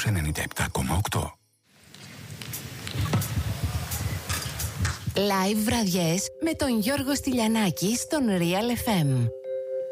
στους 97,8. Live βραδιές με τον Γιώργο Στυλιανάκη στον Real FM.